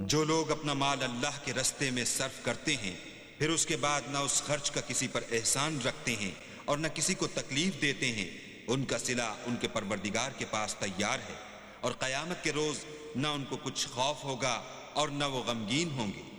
जो लोग अपना माल अल्लाह के रस्ते में सर्फ करते हैं, फिर उसके बाद न उस खर्च का किसी पर एहसान रखते हैं और न किसी को तकलीफ देते हैं, उनका सिला उनके परवरदिगार के पास तैयार है और क़यामत के रोज़ न उनको कुछ खौफ होगा और न वो गमगीन होंगे।